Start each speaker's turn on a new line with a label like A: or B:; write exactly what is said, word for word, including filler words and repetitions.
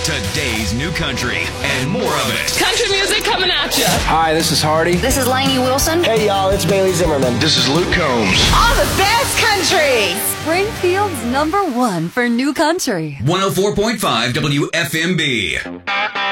A: Today's new country and more of it.
B: Country music coming at you.
C: Hi, this is Hardy.
D: This is Lainey Wilson.
E: Hey, y'all, it's Bailey Zimmerman.
A: This is Luke Combs.
F: All the best country.
G: Springfield's number one for new country.
A: one oh four point five W F M B.